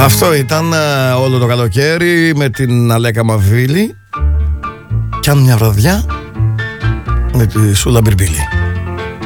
Αυτό ήταν όλο το καλοκαίρι με την Αλέκα Μαβίλη. Κι αν μια βραδιά με τη Σούλα Μπιρμπίλη.